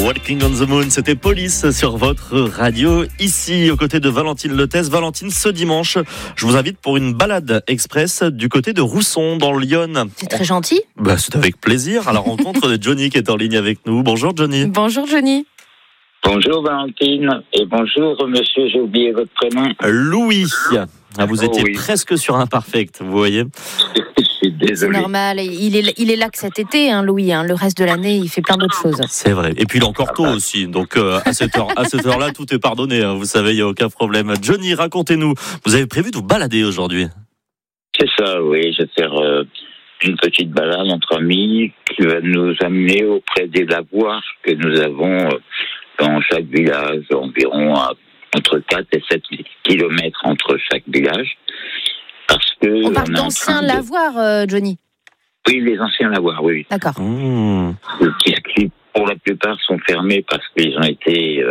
Walking on the Moon, c'était Police sur votre radio, ici aux côtés de Valentine Lethès. Valentine, ce dimanche, je vous invite pour une balade express du côté de Rousson, dans le Lyon. C'est très gentil. C'est avec plaisir, à la rencontre de Johnny qui est en ligne avec nous. Bonjour Johnny. Bonjour Johnny. Bonjour Valentine et bonjour monsieur, j'ai oublié votre prénom. Louis. Vous étiez presque sur Imperfect, vous voyez. Je suis désolé. C'est normal, il est là que cet été, Louis. Le reste de l'année, il fait plein d'autres choses. C'est vrai. Et puis il est encore tôt aussi, donc à cette heure-là, tout est pardonné. Vous savez, il n'y a aucun problème. Johnny, racontez-nous. Vous avez prévu de vous balader aujourd'hui? C'est ça, oui. Je vais faire une petite balade entre amis qui va nous amener auprès des lavoirs que nous avons dans chaque village, environ entre 4 et 7 kilomètres entre chaque village. Parce que on parle d'anciens lavoirs, Johnny. Oui, les anciens lavoirs, oui. D'accord. Qui, pour la plupart, sont fermés parce qu'ils ont été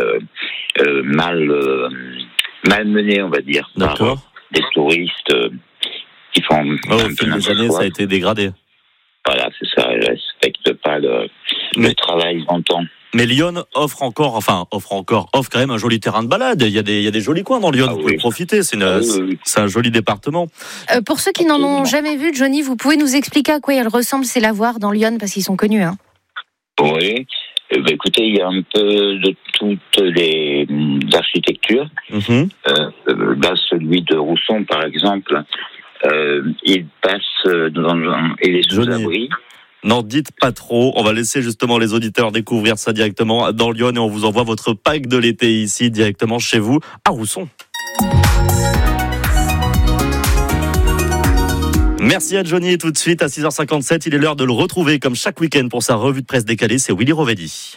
mal menés, on va dire, par des touristes qui font au fil des années, ça a été dégradé. Voilà, c'est ça. Ils ne respectent pas le travail longtemps. Mais Lyon offre quand même un joli terrain de balade. Il y a des jolis coins dans Lyon, vous pouvez profiter. C'est un joli département. Pour ceux qui n'en ont jamais vu, Johnny, vous pouvez nous expliquer à quoi ils ressemblent ces lavoirs dans Lyon, parce qu'ils sont connus. Oui. Écoutez, il y a un peu de toutes les architectures. Là, celui de Rousson, par exemple, il passe il est sous abri. N'en dites pas trop, on va laisser justement les auditeurs découvrir ça directement dans Lyon et on vous envoie votre pack de l'été ici directement chez vous à Rousson. Merci à Johnny et tout de suite à 6h57, il est l'heure de le retrouver comme chaque week-end pour sa revue de presse décalée, c'est Willy Rovelli.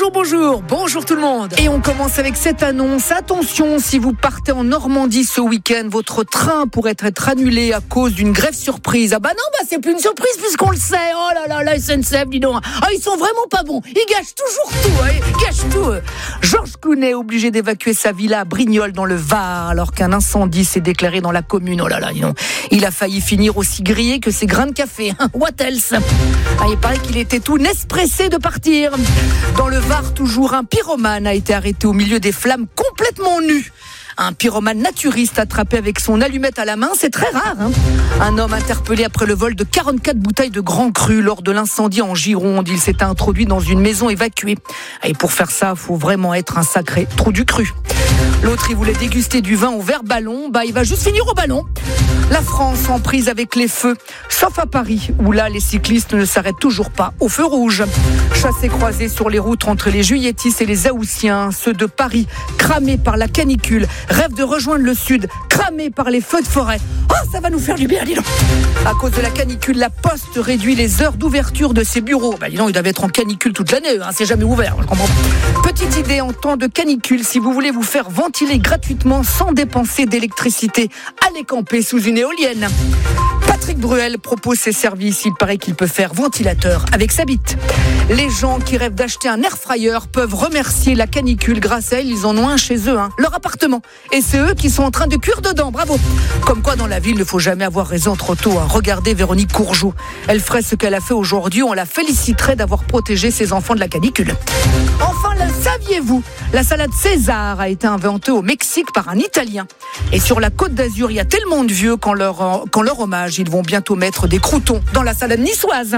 Bonjour tout le monde. Et on commence avec cette annonce. Attention, si vous partez en Normandie ce week-end, votre train pourrait être annulé à cause d'une grève surprise. C'est plus une surprise puisqu'on le sait. Oh là là, la SNCF, dis donc. Ils sont vraiment pas bons. Ils gâchent toujours tout. Georges Clooney est obligé d'évacuer sa villa à Brignoles dans le Var alors qu'un incendie s'est déclaré dans la commune. Oh là là, dis donc. Il a failli finir aussi grillé que ses grains de café. What else? Il paraît qu'il était tout nespressé de partir. Dans le Var, toujours un pyromane a été arrêté au milieu des flammes complètement nu. Un pyromane naturiste attrapé avec son allumette à la main, c'est très rare. Un homme interpellé après le vol de 44 bouteilles de Grand Cru lors de l'incendie en Gironde. Il s'était introduit dans une maison évacuée. Et pour faire ça, il faut vraiment être un sacré trou du cru. L'autre, il voulait déguster du vin au verre ballon. Il va juste finir au ballon. La France en prise avec les feux, sauf à Paris, où là, les cyclistes ne s'arrêtent toujours pas au feu rouge. Chassés croisés sur les routes entre les Juilletistes et les Haussiens, ceux de Paris, cramés par la canicule, rêvent de rejoindre le sud, cramés par les feux de forêt. Ça va nous faire du bien, dis donc. À cause de la canicule, la Poste réduit les heures d'ouverture de ses bureaux. Dis donc, ils doivent être en canicule toute l'année, c'est jamais ouvert, je comprends. Petite idée en temps de canicule, si vous voulez vous faire ventiler gratuitement sans dépenser d'électricité, allez camper sous une éolienne. Patrick Bruel propose ses services. Il paraît qu'il peut faire ventilateur avec sa bite. Les gens qui rêvent d'acheter un air fryer peuvent remercier la canicule. Grâce à elle, ils en ont un chez eux, leur appartement. Et c'est eux qui sont en train de cuire dedans. Bravo. Comme quoi, dans la ville, il ne faut jamais avoir raison trop tôt. Regardez Véronique Courgeot. Elle ferait ce qu'elle a fait aujourd'hui. On la féliciterait d'avoir protégé ses enfants de la canicule. Enfin, saviez-vous, la salade César a été inventée au Mexique par un Italien. Et sur la Côte d'Azur, il y a tellement de vieux qu'en leur hommage, ils vont bientôt mettre des croûtons dans la salade niçoise.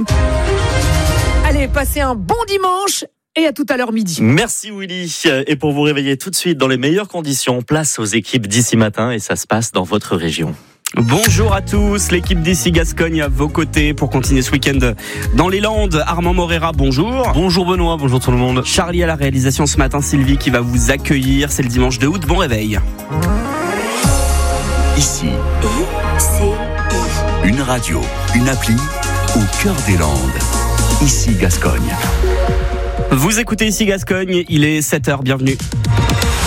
Allez, passez un bon dimanche et à tout à l'heure midi. Merci Willy. Et pour vous réveiller tout de suite dans les meilleures conditions, place aux équipes d'ici matin et ça se passe dans votre région. Bonjour à tous, l'équipe d'ici Gascogne à vos côtés pour continuer ce week-end dans les Landes. Armand Morera, bonjour. Bonjour Benoît, bonjour tout le monde. Charlie à la réalisation ce matin, Sylvie qui va vous accueillir. C'est le dimanche de août, bon réveil. Ici, une radio, une appli au cœur des Landes. Ici Gascogne. Vous écoutez ici Gascogne, il est 7h, bienvenue.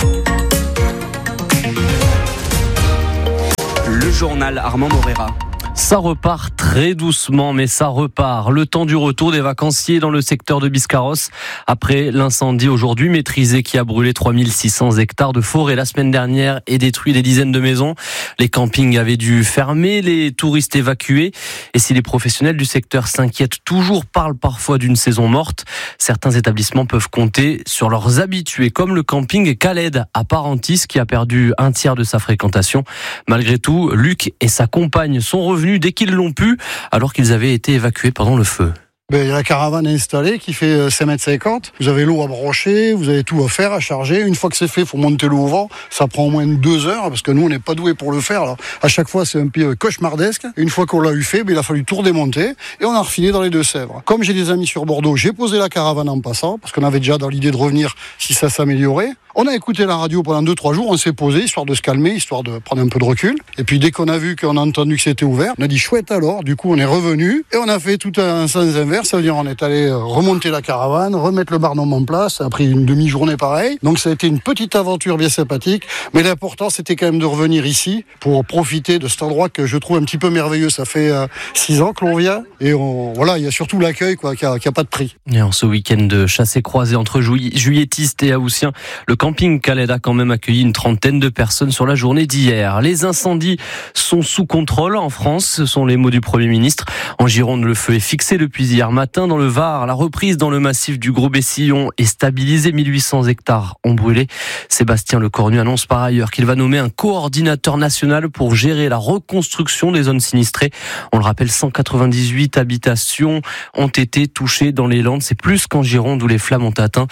Le journal Armand Morera. Ça repart très doucement, mais ça repart. Le temps du retour des vacanciers dans le secteur de Biscarrosse après l'incendie aujourd'hui maîtrisé qui a brûlé 3600 hectares de forêt la semaine dernière et détruit des dizaines de maisons. Les campings avaient dû fermer, les touristes évacués. Et si les professionnels du secteur s'inquiètent toujours, parlent parfois d'une saison morte, certains établissements peuvent compter sur leurs habitués, comme le camping Khaled à Parentis qui a perdu un tiers de sa fréquentation. Malgré tout, Luc et sa compagne sont revenus dès qu'ils l'ont pu, alors qu'ils avaient été évacués pendant le feu. Il y a la caravane installée qui fait 5,50 m. Vous avez l'eau à brancher, vous avez tout à faire, à charger. Une fois que c'est fait, il faut monter l'eau au vent. Ça prend au moins 2 heures parce que nous, on n'est pas doués pour le faire. Alors, à chaque fois, c'est un peu cauchemardesque. Une fois qu'on l'a eu fait, il a fallu tout redémonter et on a refilé dans les Deux-Sèvres. Comme j'ai des amis sur Bordeaux, j'ai posé la caravane en passant parce qu'on avait déjà dans l'idée de revenir si ça s'améliorait. On a écouté la radio pendant 2-3 jours, on s'est posé, histoire de se calmer, histoire de prendre un peu de recul. Et puis dès qu'on a vu, qu'on a entendu que c'était ouvert, on a dit chouette alors, du coup on est revenu et on a fait tout un sens inverse, ça veut dire on est allé remonter la caravane, remettre le barnum en place, ça a pris une demi-journée pareil. Donc ça a été une petite aventure bien sympathique, mais l'important c'était quand même de revenir ici pour profiter de cet endroit que je trouve un petit peu merveilleux. Ça fait 6 ans que l'on vient et voilà, il y a surtout l'accueil qui a pas de prix. Et en ce week-end de chasse et croisée entre juilletistes et haussiens, le camping Khaled a quand même accueilli une trentaine de personnes sur la journée d'hier. Les incendies sont sous contrôle en France, ce sont les mots du Premier ministre. En Gironde, le feu est fixé depuis hier matin. Dans le Var, la reprise dans le massif du Gros-Bessillon est stabilisée. 1800 hectares ont brûlé. Sébastien Lecornu annonce par ailleurs qu'il va nommer un coordinateur national pour gérer la reconstruction des zones sinistrées. On le rappelle, 198 habitations ont été touchées dans les Landes. C'est plus qu'en Gironde où les flammes ont atteint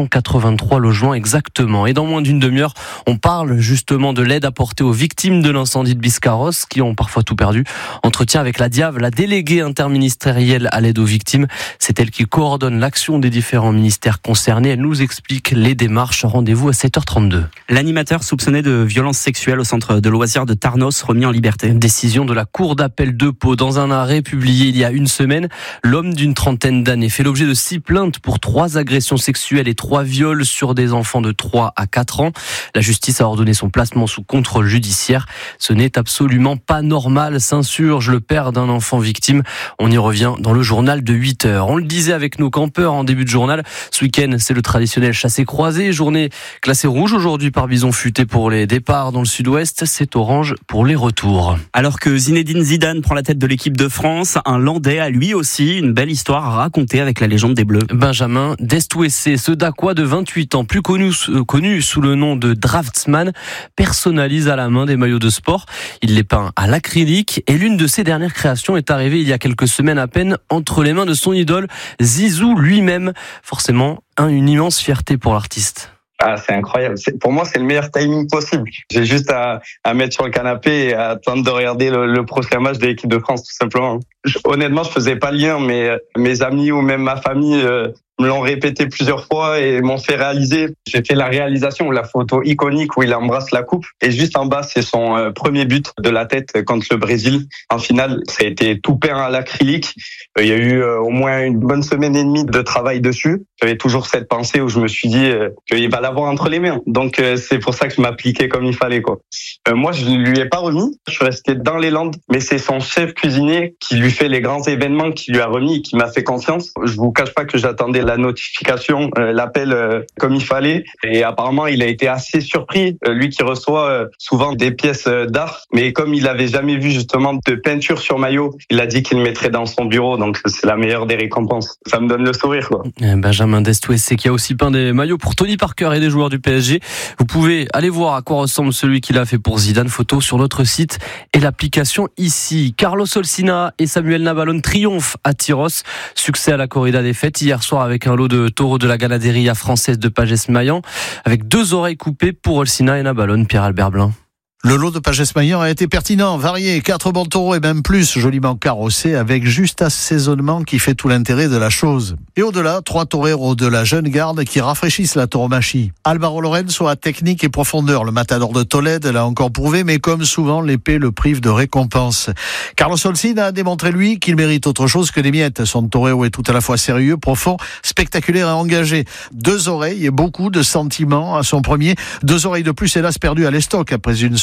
183 logements exactement. Et dans moins d'une demi-heure, on parle justement de l'aide apportée aux victimes de l'incendie de Biscarrosse qui ont parfois tout perdu. Entretien avec la DIAV, la déléguée interministérielle à l'aide aux victimes. C'est elle qui coordonne l'action des différents ministères concernés. Elle nous explique les démarches. Rendez-vous à 7h32. L'animateur soupçonné de violences sexuelles au centre de loisirs de Tarnos remis en liberté. Décision de la Cour d'appel de Pau. Dans un arrêt publié il y a une semaine, l'homme d'une trentaine d'années fait l'objet de 6 plaintes pour 3 agressions sexuelles et 3 viols sur des enfants de 3 à 4 ans. La justice a ordonné son placement sous contrôle judiciaire. Ce n'est absolument pas normal, s'insurge le père d'un enfant victime. On y revient dans le journal de 8h. On le disait avec nos campeurs en début de journal. Ce week-end, c'est le traditionnel chassé-croisé. Journée classée rouge aujourd'hui par Bison Futé pour les départs dans le sud-ouest. C'est orange pour les retours. Alors que Zinedine Zidane prend la tête de l'équipe de France, un Landais a lui aussi une belle histoire à raconter avec la légende des Bleus. Benjamin Destouessé, ce Dacquois de 28 ans, plus connu sous le nom de Draftsman, personnalise à la main des maillots de sport. Il les peint à l'acrylique et l'une de ses dernières créations est arrivée il y a quelques semaines à peine entre les mains de son idole, Zizou lui-même. Forcément, une immense fierté pour l'artiste. Ah, c'est incroyable. Pour moi, c'est le meilleur timing possible. J'ai juste à mettre sur le canapé et à attendre de regarder le prochain match de l'équipe de France, tout simplement. Honnêtement, je faisais pas le lien, mais mes amis ou même ma famille me l'ont répété plusieurs fois et m'ont fait réaliser. J'ai fait la réalisation, la photo iconique où il embrasse la coupe. Et juste en bas, c'est son premier but de la tête contre le Brésil. En finale, ça a été tout peint à l'acrylique. Il y a eu au moins une bonne semaine et demie de travail dessus. J'avais toujours cette pensée où je me suis dit qu'il va l'avoir entre les mains. Donc c'est pour ça que je m'appliquais comme il fallait, quoi. Moi, je ne lui ai pas remis. Je suis resté dans les Landes, mais c'est son chef cuisinier qui lui fait les grands événements, qui lui a remis et qui m'a fait confiance. Je vous cache pas que j'attendais la notification, l'appel comme il fallait. Et apparemment, il a été assez surpris. Lui qui reçoit souvent des pièces d'art, mais comme il avait jamais vu justement de peinture sur maillot, il a dit qu'il le mettrait dans son bureau. Donc c'est la meilleure des récompenses. Ça me donne le sourire, quoi. Benjamin Destouessé qui a aussi peint des maillots pour Tony Parker et des joueurs du PSG. Vous pouvez aller voir à quoi ressemble celui qu'il a fait pour Zidane. Photo sur notre site et l'application ici. Carlos Olsina et Samuel Nabalone triomphent à Tyros. Succès à la corrida des fêtes hier soir avec un lot de taureaux de la ganaderia française de Pagès-Maillan avec 2 oreilles coupées pour Olsina et Nabalone. Pierre-Albert Blin. Le lot de Pagès-Maillan a été pertinent, varié, 4 bons taureaux et même plus, joliment carrossés, avec juste assaisonnement qui fait tout l'intérêt de la chose. Et au-delà, 3 toreros de la jeune garde qui rafraîchissent la tauromachie. Alvaro Lorenzo a technique et profondeur. Le matador de Tolède l'a encore prouvé, mais comme souvent, l'épée le prive de récompense. Carlos Olsina a démontré, lui, qu'il mérite autre chose que des miettes. Son torero est tout à la fois sérieux, profond, spectaculaire et engagé. 2 oreilles et beaucoup de sentiments à son premier. 2 oreilles de plus, hélas, perdues à l'estoc après une seule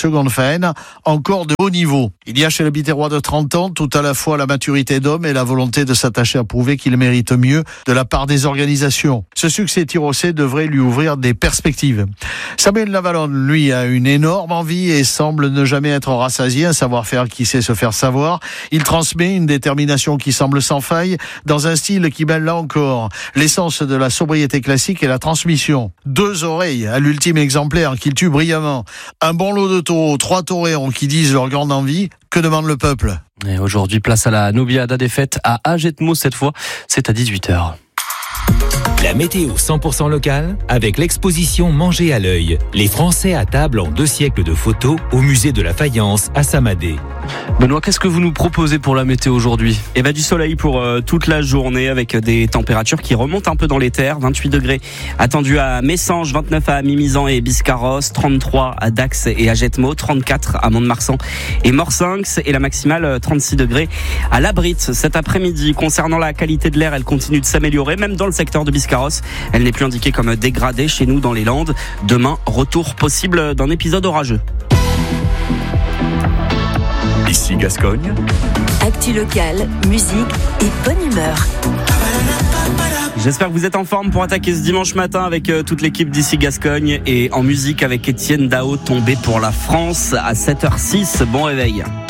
seconde faine, encore de haut niveau. Il y a chez le Biterrois de 30 ans tout à la fois la maturité d'homme et la volonté de s'attacher à prouver qu'il mérite mieux de la part des organisations. Ce succès tirossé devrait lui ouvrir des perspectives. Samuel Lavalonne, lui, a une énorme envie et semble ne jamais être rassasié, un savoir-faire qui sait se faire savoir. Il transmet une détermination qui semble sans faille dans un style qui mêle là encore l'essence de la sobriété classique et la transmission. 2 oreilles à l'ultime exemplaire qu'il tue brillamment. Un bon lot de taureaux, 3 toreros qui disent leur grande envie. Que demande le peuple? Et aujourd'hui, place à la Nobiada des fêtes à Agetmo cette fois. C'est à 18h. La météo 100% locale avec l'exposition Manger à l'œil. Les Français à table en 2 siècles de photos au musée de la faïence à Samadé. Benoît, qu'est-ce que vous nous proposez pour la météo aujourd'hui? Et du soleil pour toute la journée avec des températures qui remontent un peu dans les terres. 28 degrés attendus à Messanges, 29 à Mimizan et Biscarrosse, 33 à Dax et à Agetmo, 34 à Mont-de-Marsan et Morsinx et la maximale 36 degrés à La Britte cet après-midi. Concernant la qualité de l'air, elle continue de s'améliorer, même dans le secteur de Biscarrosse. Elle n'est plus indiquée comme dégradée chez nous dans les Landes. Demain, retour possible d'un épisode orageux. Ici Gascogne. Actu locale, musique et bonne humeur. J'espère que vous êtes en forme pour attaquer ce dimanche matin avec toute l'équipe d'ici Gascogne et en musique avec Étienne Dao, tombé pour la France à 7h06. Bon réveil.